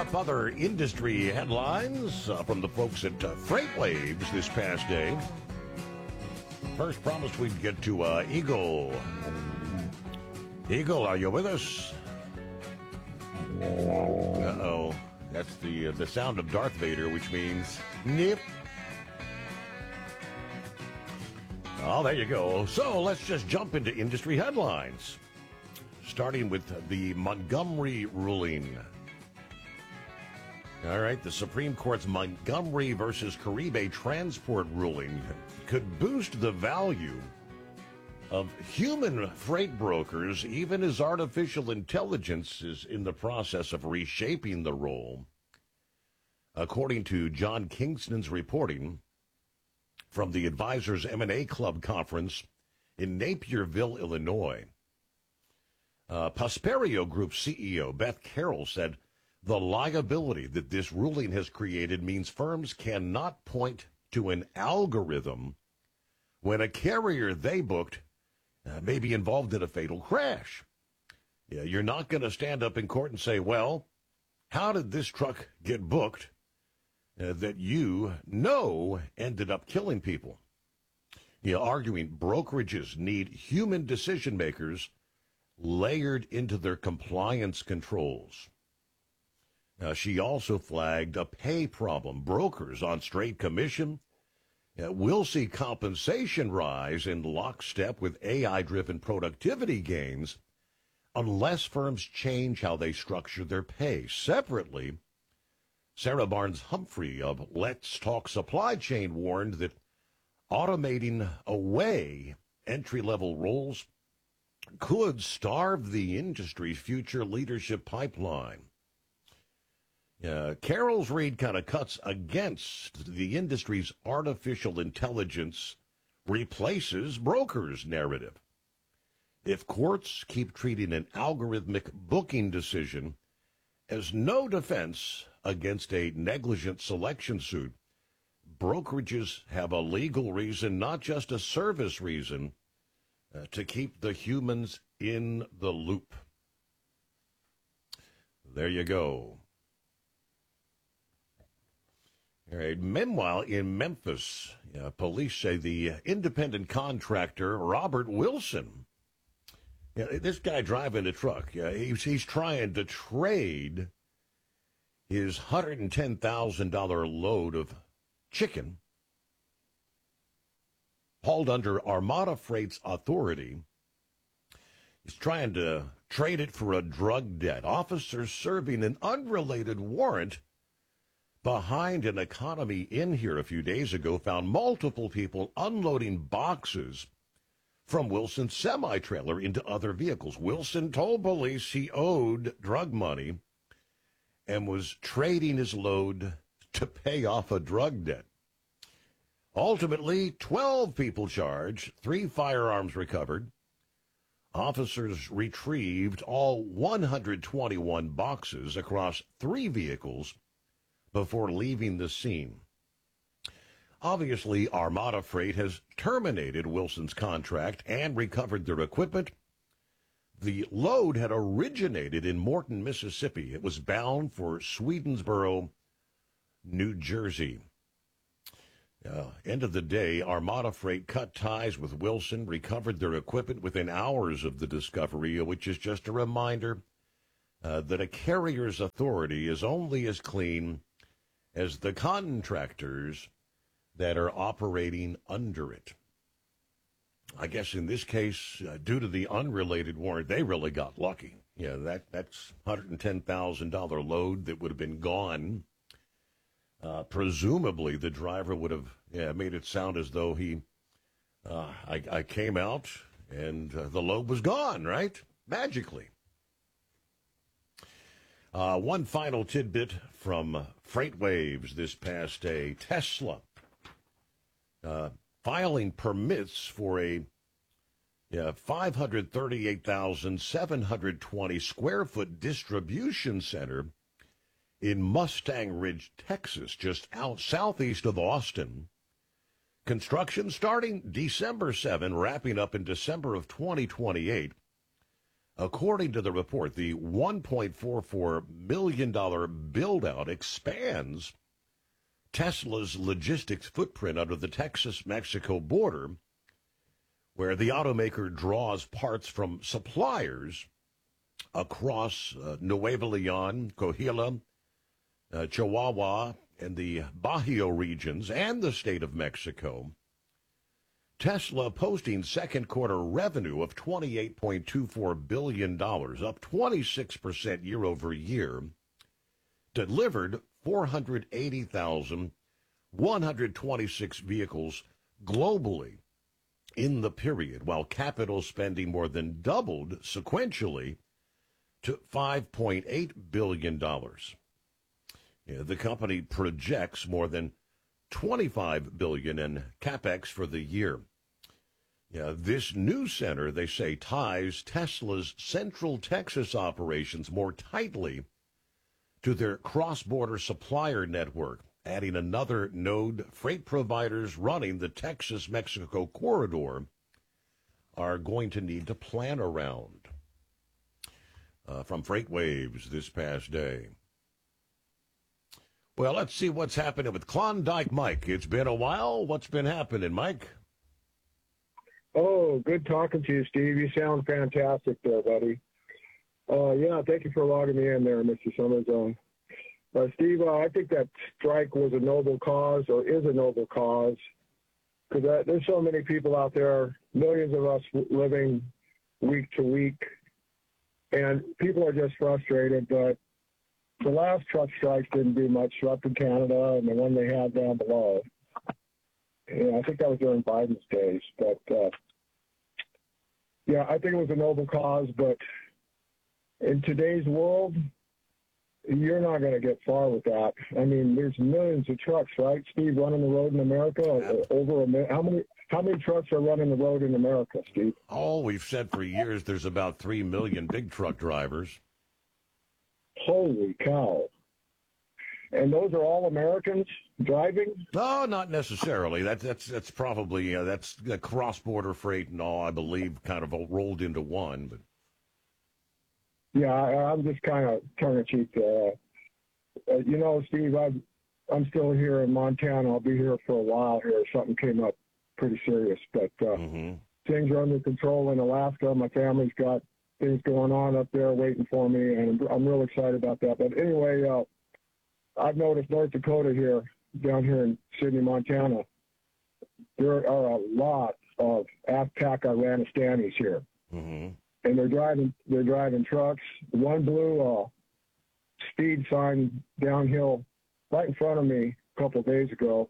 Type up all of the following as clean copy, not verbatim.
up other industry headlines from the folks at FreightWaves this past day. First, promised we'd get to Eagle. Eagle, are you with us? Uh-oh. That's the sound of Darth Vader, which means nip. Oh, there you go. So let's just jump into industry headlines, starting with the Montgomery ruling. All right, the Supreme Court's Montgomery versus Caribe transport ruling could boost the value of human freight brokers, even as artificial intelligence is in the process of reshaping the role. According to John Kingston's reporting from the Advisors M&A Club conference in Napierville, Illinois, Prosperio Group CEO Beth Carroll said the liability that this ruling has created means firms cannot point to an algorithm when a carrier they booked may be involved in a fatal crash. Yeah, you're not going to stand up in court and say, well, how did this truck get booked that you know ended up killing people? Yeah, arguing brokerages need human decision makers layered into their compliance controls. She also flagged a pay problem. Brokers on straight commission will see compensation rise in lockstep with AI-driven productivity gains unless firms change how they structure their pay. Separately, Sarah Barnes-Humphrey of Let's Talk Supply Chain warned that automating away entry-level roles could starve the industry's future leadership pipeline. Carroll's read kind of cuts against the industry's artificial intelligence replaces brokers' narrative. If courts keep treating an algorithmic booking decision as no defense against a negligent selection suit, brokerages have a legal reason, not just a service reason, to keep the humans in the loop. There you go. All right. Meanwhile, in Memphis, police say the independent contractor, Robert Wilson, this guy driving a truck, he's trying to trade his $110,000 load of chicken hauled under Armada Freight's authority. He's trying to trade it for a drug debt. Officers serving an unrelated warrant behind an Economy Inn here a few days ago found multiple people unloading boxes from Wilson's semi-trailer into other vehicles. Wilson told police he owed drug money and was trading his load to pay off a drug debt. Ultimately, 12 people charged, 3 firearms recovered. Officers retrieved all 121 boxes across 3 vehicles before leaving the scene. Obviously, Armada Freight has terminated Wilson's contract and recovered their equipment. The load had originated in Morton, Mississippi. It was bound for Swedensboro, New Jersey. End of the day, Armada Freight cut ties with Wilson, recovered their equipment within hours of the discovery, which is just a reminder that a carrier's authority is only as clean as the contractors that are operating under it. I guess in this case, due to the unrelated warrant, they really got lucky. Yeah, that's $110,000 load that would have been gone. Presumably, the driver would have made it sound as though I came out and the load was gone, right? Magically. One final tidbit from FreightWaves this past day. Tesla filing permits for a 538,720 square foot distribution center in Mustang Ridge, Texas, just out southeast of Austin. Construction starting December 7, wrapping up in December of 2028. According to the report, the $1.44 million build-out expands Tesla's logistics footprint under the Texas-Mexico border, where the automaker draws parts from suppliers across Nuevo Leon, Coahuila, Chihuahua, and the Bajío regions, and the state of Mexico. Tesla posting second quarter revenue of $28.24 billion, up 26% year over year, delivered 480,126 vehicles globally in the period, while capital spending more than doubled sequentially to $5.8 billion. The company projects more than $25 billion in capex for the year. This new center, they say, ties Tesla's Central Texas operations more tightly to their cross-border supplier network, adding another node. Freight providers running the Texas-Mexico corridor are going to need to plan around. From FreightWaves this past day. Well, let's see what's happening with Klondike Mike. It's been a while. What's been happening, Mike? Oh, good talking to you, Steve. You sound fantastic there, buddy. Yeah, thank you for logging me in there, Mr. Summers. Steve, I think that strike was a noble cause, or is a noble cause, because there's so many people out there, millions of us living week to week, and people are just frustrated. But the last truck strikes didn't do much up in Canada, and the one they had down below. Yeah, I think that was during Biden's days. But, yeah, I think it was a noble cause. But in today's world, you're not going to get far with that. I mean, there's millions of trucks, right, Steve, running the road in America? Over a million. How many trucks are running the road in America, Steve? Oh, we've said for years there's about 3 million big truck drivers. Holy cow. And those are all Americans driving? No, not necessarily. That's probably that's the cross-border freight and all, I believe, kind of rolled into one. But yeah, I'm just kind of tongue-in-cheek. You know, Steve, I'm still here in Montana. I'll be here for a while here. Something came up pretty serious, but things are under control in Alaska. My family's got things going on up there waiting for me, and I'm real excited about that. But anyway, I've noticed North Dakota here, down here in Sidney, Montana, there are a lot of AFPAC Iranistanis here. And they're driving trucks. One blew a speed sign downhill right in front of me a couple of days ago.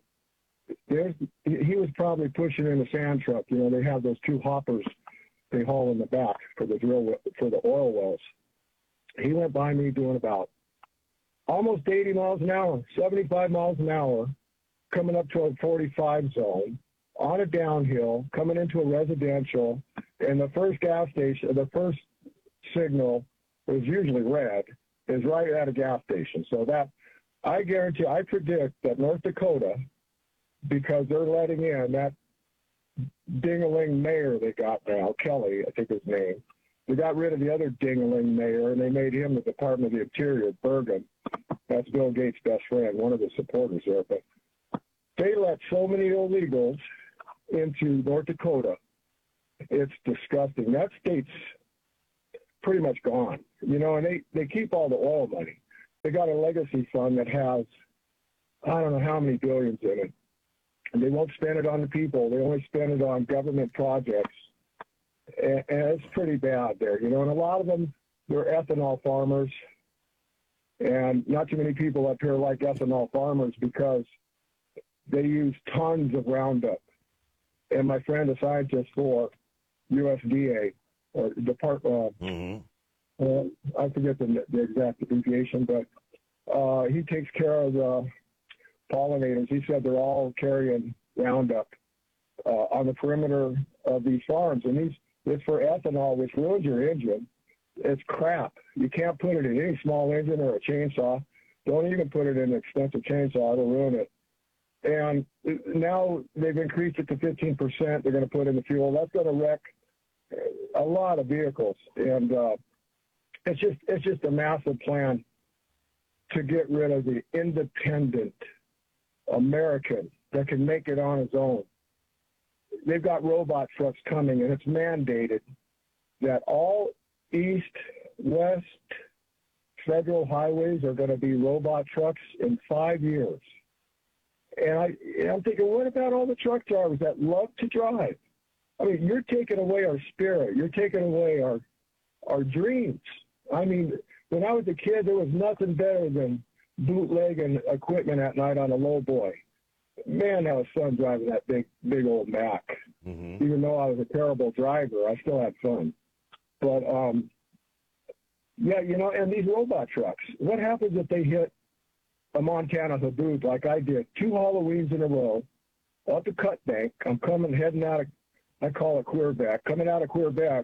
He was probably pushing in a sand truck. You know, they have those two hoppers they haul in the back for the oil wells. He went by me doing about almost 80 miles an hour, 75 miles an hour, coming up to a 45 zone, on a downhill, coming into a residential, and the first gas station, the first signal is usually red, is right at a gas station. So that, I guarantee, I predict that North Dakota, because they're letting in that ding-a-ling mayor they got now, Kelly, I think his name. They got rid of the other ding-a-ling mayor, and they made him the Department of the Interior, Bergen. That's Bill Gates' best friend, one of the supporters there. But they let so many illegals into North Dakota. It's disgusting. That state's pretty much gone, you know, and they keep all the oil money. They got a legacy fund that has, I don't know how many billions in it. And they won't spend it on the people. They only spend it on government projects. And it's pretty bad there, you know. And a lot of them, they're ethanol farmers. And not too many people up here like ethanol farmers because they use tons of Roundup. And my friend, a scientist for USDA, or Department, I forget the exact abbreviation, but he takes care of the pollinators. He said they're all carrying Roundup on the perimeter of these farms. And it's for ethanol, which ruins your engine. It's crap. You can't put it in any small engine or a chainsaw. Don't even put it in an expensive chainsaw. It'll ruin it. And now they've increased it to 15%. They're going to put in the fuel. That's going to wreck a lot of vehicles, and it's just a massive plan to get rid of the independent American that can make it on his own. They've got robot trucks coming, and it's mandated that all east, west federal highways are going to be robot trucks in 5 years. And I'm thinking, what about all the truck drivers that love to drive? I mean, you're taking away our spirit. You're taking away our dreams. I mean, when I was a kid, there was nothing better than bootlegging equipment at night on a lowboy. Man, that was fun driving that big old Mac. Mm-hmm. Even though I was a terrible driver, I still had fun. But, yeah, you know, and these robot trucks, what happens if they hit a Montana Haboob like I did 2 Halloweens in a row up to Cut Bank? I'm heading out of, I call it Quebec. Coming out of Quebec,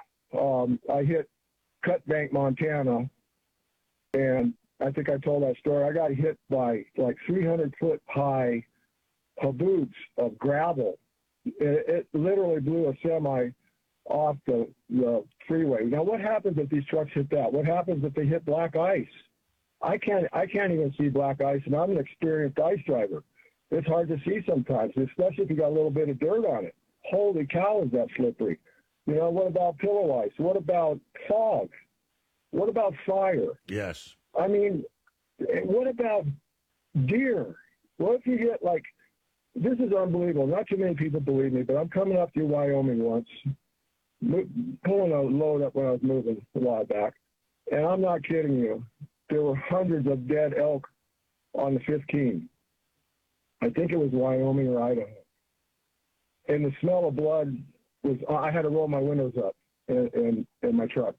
I hit Cut Bank, Montana, and I think I told that story. I got hit by like 300-foot high haboobs of gravel. It literally blew a semi off the freeway. Now, what happens if these trucks hit that? What happens if they hit black ice? I can't even see black ice, and I'm an experienced ice driver. It's hard to see sometimes, especially if you got a little bit of dirt on it. Holy cow, is that slippery? You know, what about pillow ice? What about fog? What about fire? Yes. I mean, what about deer? What if you hit, like, this is unbelievable. Not too many people believe me, but I'm coming up through Wyoming once, pulling a load up when I was moving a while back, and I'm not kidding you. There were hundreds of dead elk on the 15. I think it was Wyoming or Idaho. And the smell of blood was, I had to roll my windows up in my truck.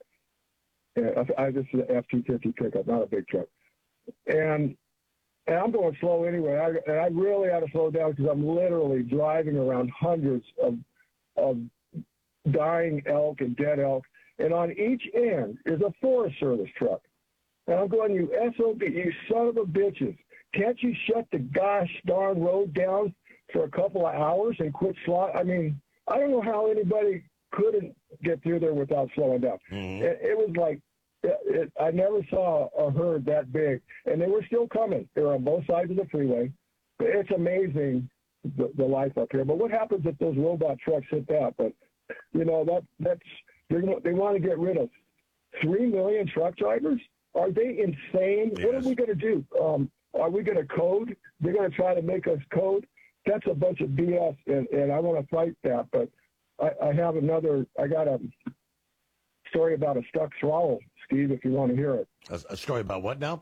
I just an F-250 pickup, not a big truck. And I'm going slow anyway. I really had to slow down because I'm literally driving around hundreds of dying elk and dead elk. And on each end is a Forest Service truck. And I'm going, you SOB, you son of a bitches. Can't you shut the gosh darn road down for a couple of hours and quit I mean, I don't know how anybody couldn't get through there without slowing down. Mm-hmm. It was like, I never saw a herd that big, and they were still coming. They were on both sides of the freeway. It's amazing, the life up here. But what happens if those robot trucks hit that? But, you know, they want to get rid of 3 million truck drivers? Are they insane? Yes. What are we going to do? Are we going to code? They're going to try to make us code? That's a bunch of BS, and I want to fight that. But I got a story about a stuck throttle, Steve, if you want to hear it. A story about what now?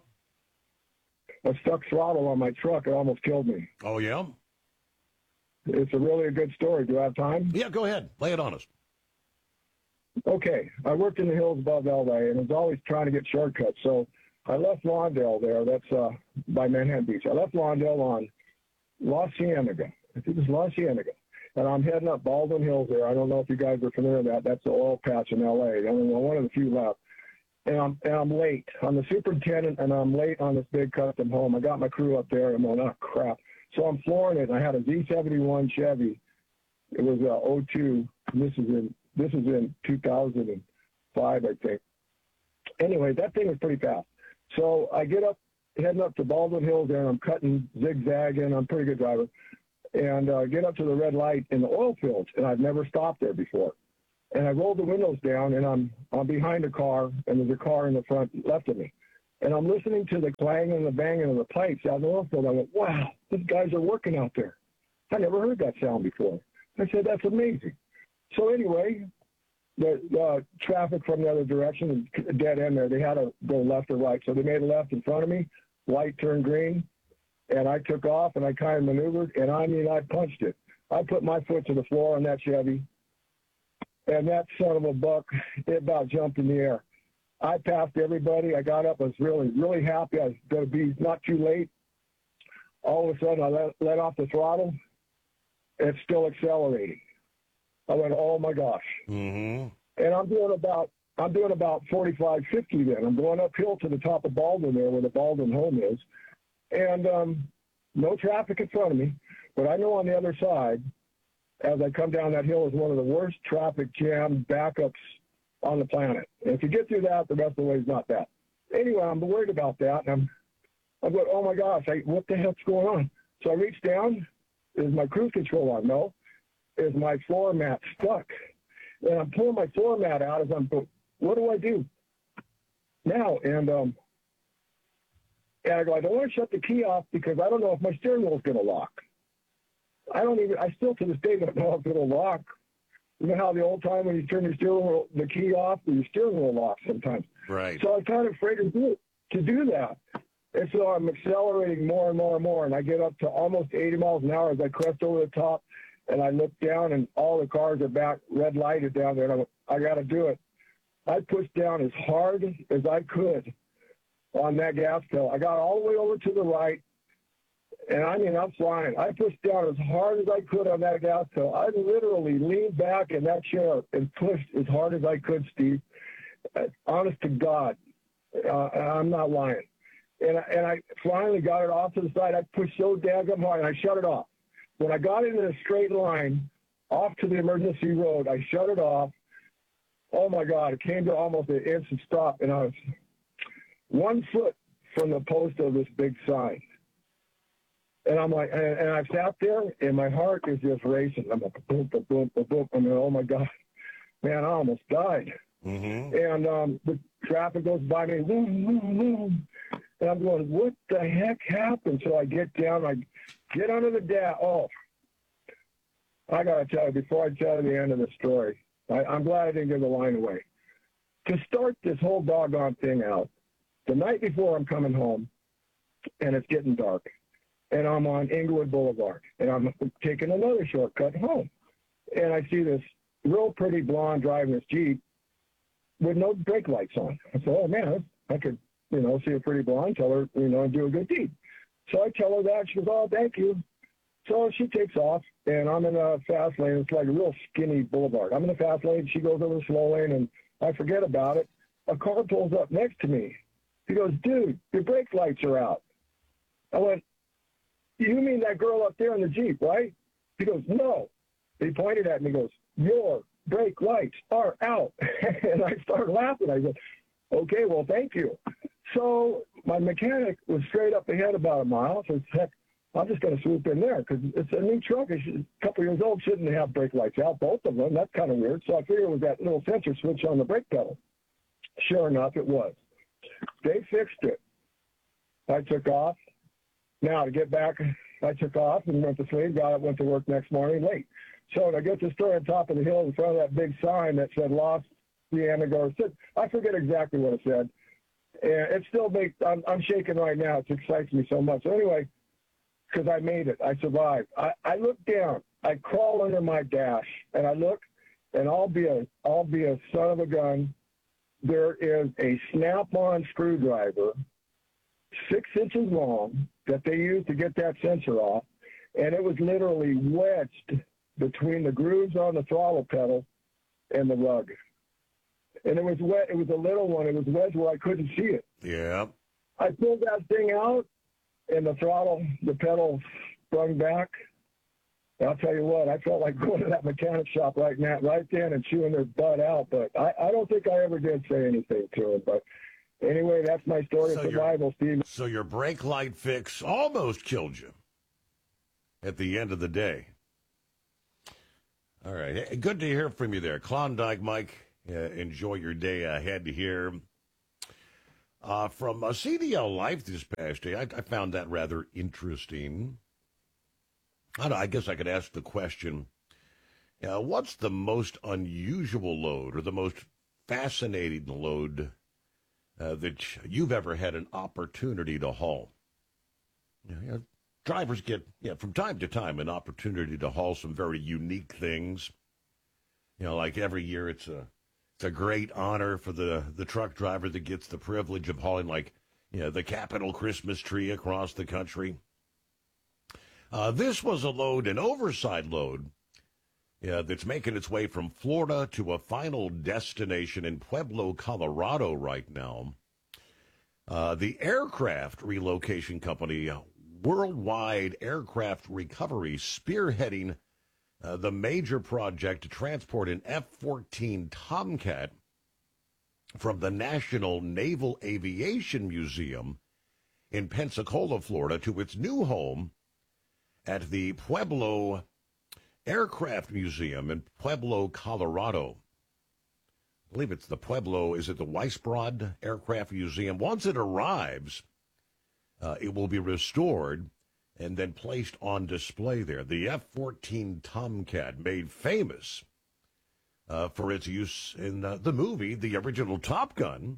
A stuck throttle on my truck. It almost killed me. Oh, yeah? It's a good story. Do I have time? Yeah, go ahead. Lay it on us. Okay. I worked in the hills above L.A. and was always trying to get shortcuts. So I left Lawndale there. That's by Manhattan Beach. I left Lawndale on La Cienega. I think it's La Cienega. And I'm heading up Baldwin Hills there. I don't know if you guys are familiar with that. That's the oil patch in L.A. Only one of the few left. And I'm late. I'm the superintendent, and I'm late on this big custom home. I got my crew up there, and I'm going, oh, crap. So I'm flooring it, and I had a Z71 Chevy. It was 02. This is in 2005, I think. Anyway, that thing was pretty fast. So I get up, heading up to Baldwin Hills there, and I'm cutting, zigzagging. I'm a pretty good driver. And get up to the red light in the oil fields, and I've never stopped there before. And I rolled the windows down, and I'm behind a car, and there's a car in the front left of me. And I'm listening to the clanging and the banging of the pipes out in the oil field. I went, wow, these guys are working out there. I never heard that sound before. I said, that's amazing. So anyway, the traffic from the other direction is dead end there. They had to go left or right. So they made a left in front of me, light turned green, and I took off, and I kind of maneuvered, and I punched it. I put my foot to the floor on that Chevy, and that son of a buck, it about jumped in the air. I passed everybody. I got up. I was really, really happy. I was going to be not too late. All of a sudden, I let off the throttle. It's still accelerating. I went, oh, my gosh. Mm-hmm. And I'm doing about 45, 50 then. I'm going uphill to the top of Baldwin there where the Baldwin home is. And no traffic in front of me. But I know on the other side, as I come down that hill is one of the worst traffic jam backups on the planet. And if you get through that, the rest of the way is not bad. Anyway, I'm worried about that, and I'm going, oh my gosh, what the heck's going on? So I reach down. Is my cruise control on? No. Is my floor mat stuck? And I'm pulling my floor mat out as I'm going, what do I do now? And I go, I don't want to shut the key off because I don't know if my steering wheel is going to lock. I still to this day don't know if it'll lock. You know how the old time when you turn your steering wheel, the key off, your steering wheel locks sometimes. Right. So I'm kind of afraid to do that. And so I'm accelerating more and more and more, and I get up to almost 80 miles an hour as I crest over the top, and I look down, and all the cars are back, red lighted down there, and I got to do it. I pushed down as hard as I could on that gas pedal. I got all the way over to the right, and I mean, I'm flying. I pushed down as hard as I could on that gas pedal. I literally leaned back in that chair and pushed as hard as I could, Steve. Honest to God, I'm not lying. And I finally got it off to the side. I pushed so daggum hard, and I shut it off. When I got into a straight line off to the emergency road, I shut it off. Oh, my God, it came to almost an instant stop, and I was 1 foot from the post of this big sign. And I'm like, and I sat there, and my heart is just racing. I'm like, boom, boom, boom, boom, boom. I mean, oh, my God, man, I almost died. Mm-hmm. And the traffic goes by me, boom, boom, boom. And I'm going, what the heck happened? So I get down, I get under the dash. Oh, I got to tell you, before I tell you the end of the story, I'm glad I didn't give the line away. To start this whole doggone thing out, the night before I'm coming home, and it's getting dark, and I'm on Inglewood Boulevard, and I'm taking another shortcut home. And I see this real pretty blonde driving this Jeep with no brake lights on. I said, oh, man, I could, see a pretty blonde, tell her, and do a good deed. So I tell her that. She goes, oh, thank you. So she takes off, and I'm in a fast lane. It's like a real skinny boulevard. I'm in the fast lane. She goes over the slow lane, and I forget about it. A car pulls up next to me. He goes, dude, your brake lights are out. I went, you mean that girl up there in the Jeep, right? He goes, no. He pointed at me and goes, your brake lights are out. And I started laughing. I said, okay, well, thank you. So my mechanic was straight up ahead about a mile. So heck, I'm just going to swoop in there because it's a new truck. It's a couple years old, shouldn't have brake lights out, both of them. That's kind of weird. So I figured it was that little sensor switch on the brake pedal. Sure enough, it was. They fixed it. I took off. Now, to get back, I took off and went to sleep, got up, went to work next morning late. So to get the story on top of the hill in front of that big sign that said Lost Leanna Garcia, I forget exactly what it said. And it still makes, I'm shaking right now. It excites me so much. So anyway, because I made it. I survived. I look down. I crawl under my dash, and I look, and I'll be a son of a gun. There is a snap-on screwdriver, 6 inches long, that they use to get that sensor off, and it was literally wedged between the grooves on the throttle pedal and the rug. And it was wet. It was a little one. It was wedged where I couldn't see it. Yeah. I pulled that thing out, and the pedal sprung back. And I'll tell you what, I felt like going to that mechanic shop right then and chewing their butt out. But I don't think I ever did say anything to him. But anyway, that's my story of survival, Steve. So your brake light fix almost killed you at the end of the day. All right. Hey, good to hear from you there. Klondike Mike, enjoy your day ahead here. From CDL Life this past day, I found that rather interesting. I guess I could ask the question, what's the most unusual load or the most fascinating load that you've ever had an opportunity to haul? Drivers get, from time to time, an opportunity to haul some very unique things. Like every year it's a great honor for the truck driver that gets the privilege of hauling, the Capitol Christmas tree across the country. This was an oversight load, that's making its way from Florida to a final destination in Pueblo, Colorado right now. The aircraft relocation company, Worldwide Aircraft Recovery, spearheading the major project to transport an F-14 Tomcat from the National Naval Aviation Museum in Pensacola, Florida, to its new home at the Pueblo Aircraft Museum in Pueblo, Colorado. I believe it's the Pueblo, is it the Weisbrod Aircraft Museum? Once it arrives, it will be restored and then placed on display there. The F-14 Tomcat, made famous for its use in the movie, the original Top Gun,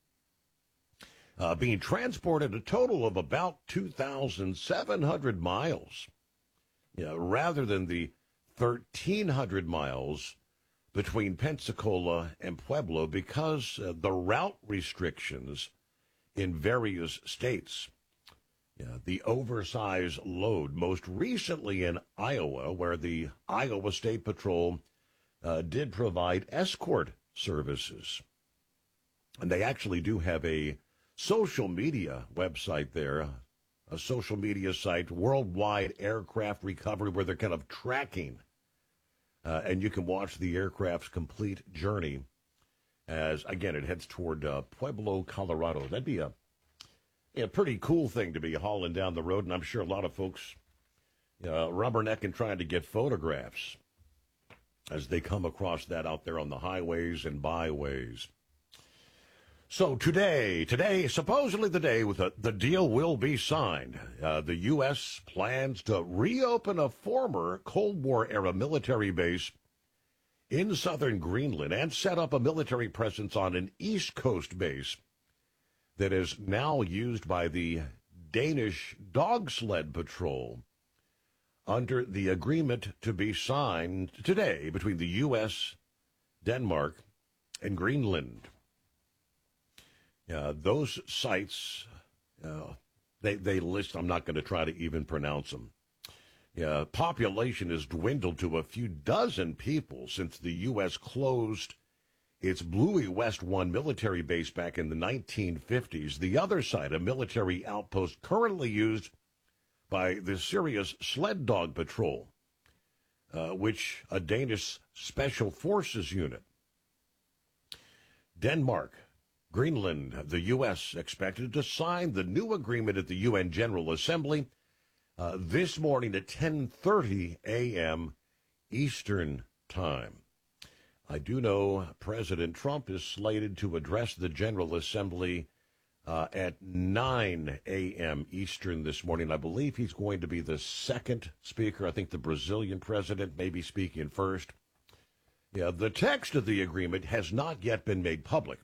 being transported a total of about 2,700 miles, rather than the 1,300 miles between Pensacola and Pueblo because the route restrictions in various states. The oversized load, most recently in Iowa, where the Iowa State Patrol did provide escort services. And they actually do have a social media website there, a social media site, Worldwide Aircraft Recovery, where they're kind of tracking. And you can watch the aircraft's complete journey as, again, it heads toward Pueblo, Colorado. That'd be a pretty cool thing to be hauling down the road, and I'm sure a lot of folks rubbernecking trying to get photographs as they come across that out there on the highways and byways. So today, supposedly the day with the deal will be signed. The U.S. plans to reopen a former Cold War-era military base in southern Greenland and set up a military presence on an East Coast base that is now used by the Danish Dog Sled Patrol under the agreement to be signed today between the U.S., Denmark, and Greenland. Those sites, they list, I'm not going to try to even pronounce them. Population has dwindled to a few dozen people since the U.S. closed its Bluey West 1 military base back in the 1950s. The other site, a military outpost currently used by the Serious Sled Dog Patrol, which a Danish Special Forces unit. Denmark, Greenland, the U.S. expected to sign the new agreement at the UN General Assembly this morning at 10:30 a.m. Eastern Time. I do know President Trump is slated to address the General Assembly at 9 a.m. Eastern this morning. I believe he's going to be the second speaker. I think the Brazilian president may be speaking first. The text of the agreement has not yet been made public.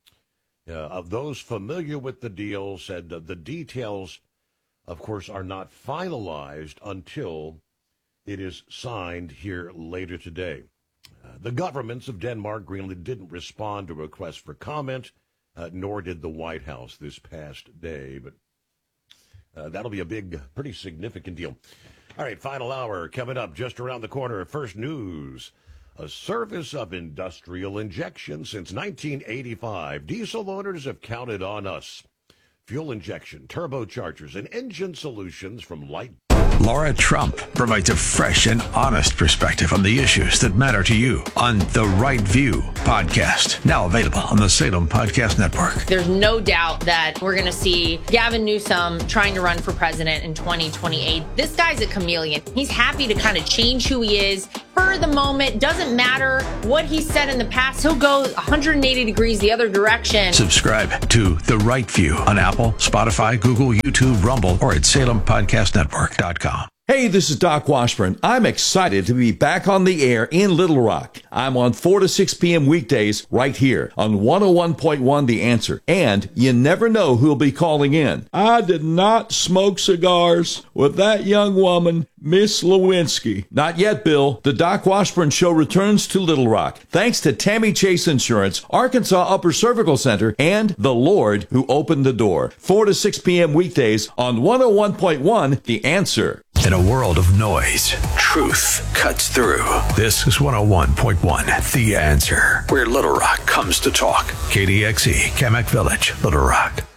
Of those familiar with the deal said the details, of course, are not finalized until it is signed here later today. The governments of Denmark, Greenland didn't respond to requests for comment, nor did the White House this past day. But that'll be a pretty significant deal. All right, final hour coming up just around the corner. First news. A service of industrial injection since 1985. Diesel owners have counted on us. Fuel injection, turbochargers, and engine solutions from Light. Laura Trump provides a fresh and honest perspective on the issues that matter to you on The Right View podcast, now available on the Salem Podcast Network. There's no doubt that we're going to see Gavin Newsom trying to run for president in 2028. This guy's a chameleon. He's happy to kind of change who he is for the moment. Doesn't matter what he said in the past. He'll go 180 degrees the other direction. Subscribe to The Right View on Apple, Spotify, Google, YouTube, Rumble, or at SalemPodcastNetwork.com. Hey, this is Doc Washburn. I'm excited to be back on the air in Little Rock. I'm on 4 to 6 p.m. weekdays right here on 101.1 The Answer. And you never know who'll be calling in. I did not smoke cigars with that young woman, Miss Lewinsky. Not yet, Bill. The Doc Washburn Show returns to Little Rock, thanks to Tammy Chase Insurance, Arkansas Upper Cervical Center, and the Lord who opened the door. 4 to 6 p.m. weekdays on 101.1 The Answer. In a world of noise, truth cuts through. This is 101.1 The Answer, where Little Rock comes to talk. KDXE, Kamak Village, Little Rock.